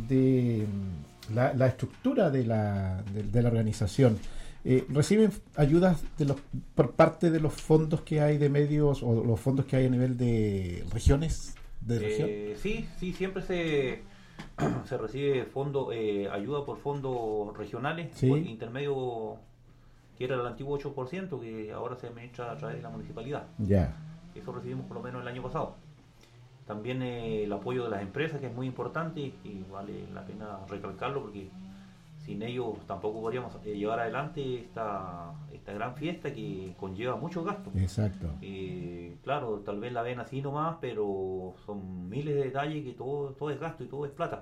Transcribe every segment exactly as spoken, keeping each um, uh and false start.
de la, la estructura de la, de, de la organización. Eh, ¿Reciben ayudas de los, por parte de los fondos que hay de medios o los fondos que hay a nivel de regiones? De región? Eh, sí, sí, siempre se, se recibe fondo, eh, ayuda por fondos regionales, ¿Sí? por intermedio, que era el antiguo ocho por ciento, que ahora se administra a través de la municipalidad. Ya. Eso recibimos por lo menos el año pasado. También eh, el apoyo de las empresas, que es muy importante y vale la pena recalcarlo, porque sin ellos tampoco podríamos eh, llevar adelante esta, esta gran fiesta que conlleva muchos gastos. Exacto. Eh, claro, tal vez la ven así nomás, pero son miles de detalles que todo, todo es gasto y todo es plata.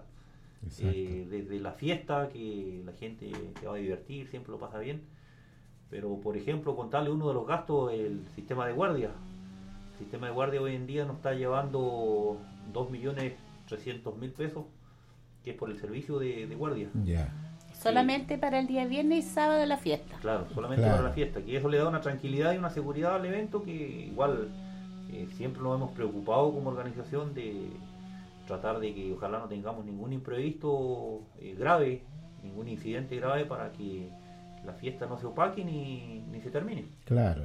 Eh, desde la fiesta, que la gente se va a divertir, siempre lo pasa bien. Pero, por ejemplo, contarle uno de los gastos, el sistema de guardia. El sistema de guardia hoy en día nos está llevando dos millones trescientos mil pesos, que es por el servicio de, de guardia. Ya. Solamente eh, para el día viernes y sábado de la fiesta. Claro, solamente claro. para la fiesta. Que eso le da una tranquilidad y una seguridad al evento que igual eh, siempre nos hemos preocupado como organización de tratar de que ojalá no tengamos ningún imprevisto eh, grave, ningún incidente grave para que la fiesta no se opaque ni, ni se termine. Claro.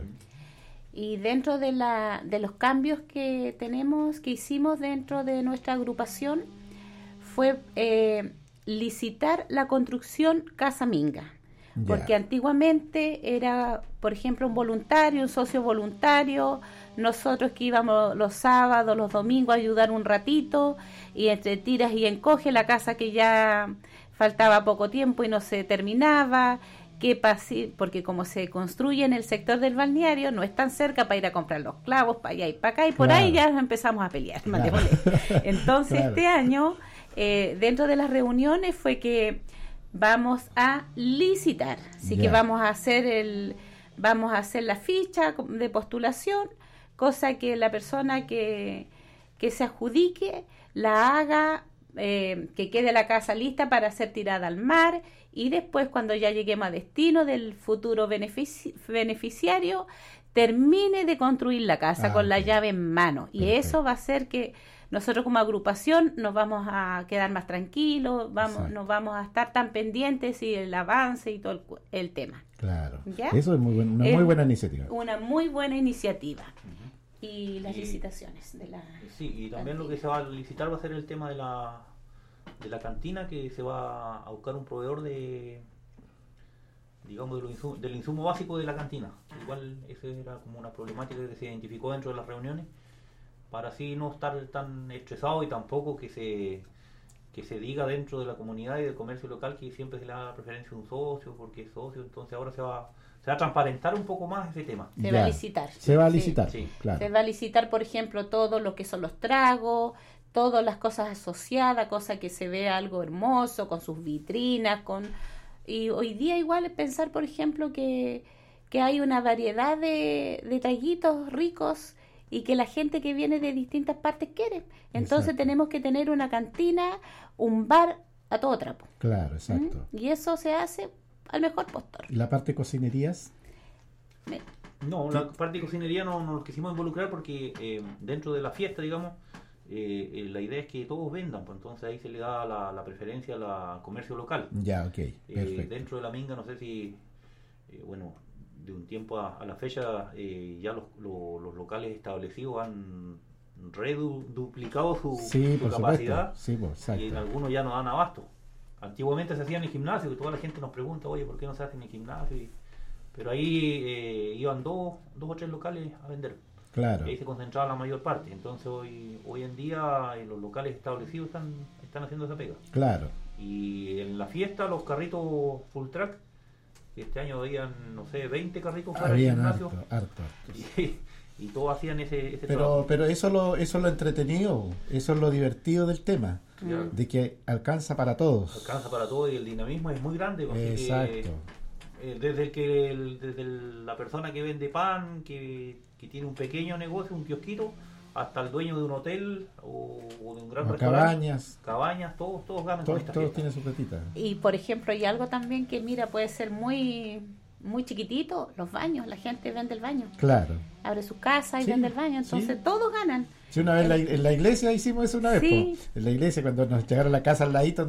Y dentro de, la, de los cambios que tenemos, que hicimos dentro de nuestra agrupación, fue eh, licitar la construcción Casa Minga. Ya. Porque antiguamente era, por ejemplo, un voluntario, un socio voluntario, nosotros que íbamos los sábados, los domingos a ayudar un ratito, y entre tiras y encoge la casa que ya faltaba poco tiempo y no se terminaba, que pasi, porque como se construye en el sector del balneario, no es tan cerca para ir a comprar los clavos, para allá y para acá, y por claro. ahí ya empezamos a pelear. Claro. Entonces claro. este año, eh, dentro de las reuniones fue que vamos a licitar, así yeah. que vamos a hacer el, vamos a hacer la ficha de postulación, cosa que la persona que, que se adjudique la haga, eh, que quede la casa lista para ser tirada al mar, y después cuando ya lleguemos a destino del futuro benefici- beneficiario, termine de construir la casa ah, con okay. la llave en mano. Y Perfecto. Eso va a hacer que nosotros como agrupación nos vamos a quedar más tranquilos, vamos, nos vamos a estar tan pendientes y el avance y todo el, el tema. Claro, ¿ya? Eso es muy buen, una es muy buena iniciativa. Una muy buena iniciativa. Uh-huh. Y las y, licitaciones de la... Sí, y también lo que se va a licitar va a ser el tema de la de la cantina, que se va a buscar un proveedor de, digamos, de lo insumo, del insumo básico de la cantina. Igual esa era como una problemática que se identificó dentro de las reuniones, para así no estar tan estresado y tampoco que se que se diga dentro de la comunidad y del comercio local que siempre se le da preferencia a un socio porque es socio. Entonces ahora se va se va a transparentar un poco más ese tema. Se ya. va a licitar. Se va a licitar, sí. Sí, claro. Se va a licitar, por ejemplo, todo lo que son los tragos, todas las cosas asociadas, cosa que se vea algo hermoso, con sus vitrinas, con y hoy día igual es pensar, por ejemplo, que, que hay una variedad de, de traguitos ricos y que la gente que viene de distintas partes quiere. Entonces exacto. tenemos que tener una cantina, un bar a todo trapo. Claro, exacto. ¿Mm? Y eso se hace al mejor postor. ¿Y la parte de cocinerías? Me... No, la parte de cocinería no, no nos quisimos involucrar porque eh, dentro de la fiesta, digamos, eh, eh, la idea es que todos vendan, pues entonces ahí se le da la, la preferencia al la comercio local. Ya, ok, perfecto. Eh, dentro de la Minga, no sé si, eh, bueno, de un tiempo a, a la fecha eh, ya los, los, los locales establecidos han reduplicado su, sí, su capacidad sí, pues, y en algunos ya no dan abasto. Antiguamente se hacía en el gimnasio y toda la gente nos pregunta, oye, ¿por qué no se hace en el gimnasio? Y, pero ahí eh, iban dos, dos o tres locales a vender. Claro. Y ahí se concentraba la mayor parte. Entonces hoy hoy en día eh, los locales establecidos están están haciendo esa pega. Claro. Y en la fiesta los carritos full track, este año habían, no sé, veinte carritos fuera del gimnasio. Harto, harto, harto. Y, y todos hacían ese, ese pero trabajo. Pero eso lo, eso es lo entretenido, eso es lo divertido del tema. Ya. De que alcanza para todos. Alcanza para todos y el dinamismo es muy grande. Exacto. Que, eh, desde el que el, desde el, la persona que vende pan, que, que tiene un pequeño negocio, un kiosquito, hasta el dueño de un hotel o, o de un gran o restaurante. Cabañas. Cabañas, todos, todos ganan todos, con esta todos fiesta. tienen su platita. Y por ejemplo, hay algo también que mira, puede ser muy muy chiquitito, los baños, la gente vende el baño. Claro. Abre su casa y sí, vende el baño, entonces sí. todos ganan. Sí, una vez en la, en la iglesia hicimos eso una vez, sí. po. En la iglesia cuando nos llegaron a la casa al ladito